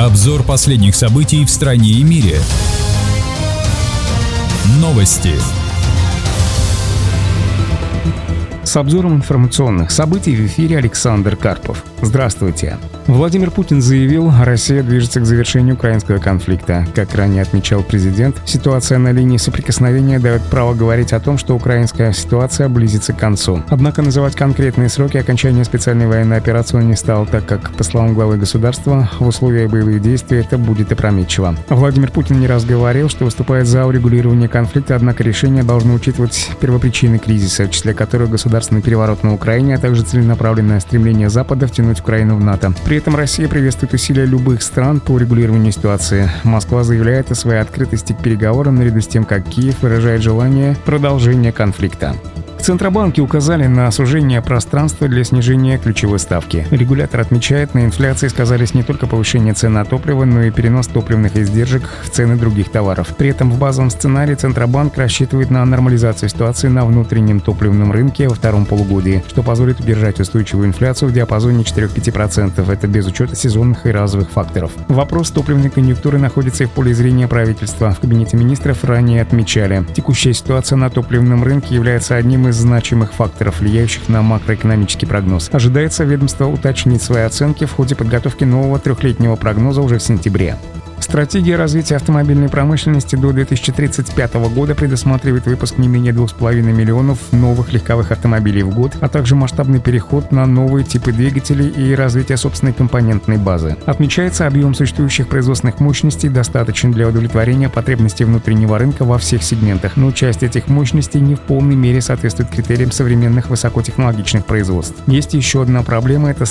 Обзор последних событий в стране и мире. Новости. С обзором информационных событий в эфире Александр Карпов. Здравствуйте. Владимир Путин заявил, Россия движется к завершению украинского конфликта. Как ранее отмечал президент, ситуация на линии соприкосновения дает право говорить о том, что украинская ситуация близится к концу. Однако называть конкретные сроки окончания специальной военной операции он не стал, так как, по словам главы государства, в условиях боевых действий это будет опрометчиво. Владимир Путин не раз говорил, что выступает за урегулирование конфликта, однако решение должно учитывать первопричины кризиса, в числе которых государственный переворот на Украине, а также целенаправленное стремление Запада втянуть Украину в НАТО. При этом Россия приветствует усилия любых стран по урегулированию ситуации. Москва заявляет о своей открытости к переговорам, наряду с тем, как Киев выражает желание продолжения конфликта. В Центробанке указали на сужение пространства для снижения ключевой ставки. Регулятор отмечает, на инфляции сказались не только повышение цен на топливо, но и перенос топливных издержек в цены других товаров. При этом в базовом сценарии Центробанк рассчитывает на нормализацию ситуации на внутреннем топливном рынке во втором полугодии, что позволит удержать устойчивую инфляцию в диапазоне 4-5%. Это без учета сезонных и разовых факторов. Вопрос топливной конъюнктуры находится и в поле зрения правительства. В Кабинете министров ранее отмечали, текущая ситуация на топливном рынке является одним из значимых факторов, влияющих на макроэкономический прогноз. Ожидается ведомство уточнить свои оценки в ходе подготовки нового трехлетнего прогноза уже в сентябре. Стратегия развития автомобильной промышленности до 2035 года предусматривает выпуск не менее 2,5 миллионов новых легковых автомобилей в год, а также масштабный переход на новые типы двигателей и развитие собственной компонентной базы. Отмечается, объем существующих производственных мощностей достаточен для удовлетворения потребностей внутреннего рынка во всех сегментах, но часть этих мощностей не в полной мере соответствует критериям современных высокотехнологичных производств. Есть еще одна проблема – это